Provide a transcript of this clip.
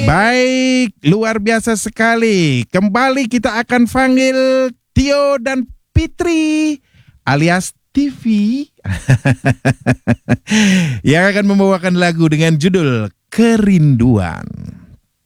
Baik, luar biasa sekali. Kembali kita akan panggil Tio dan Fitri alias TV yang akan membawakan lagu dengan judul Kerinduan.